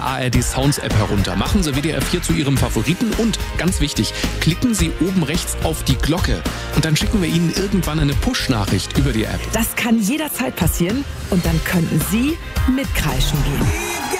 ARD Sounds App herunter. Machen Sie WDR 4 zu Ihrem Favoriten und, ganz wichtig, klicken Sie oben rechts auf die Glocke. Und dann schicken wir Ihnen irgendwann eine Push-Nachricht über die App. Das kann jederzeit passieren und dann könnten Sie mitkreischen gehen.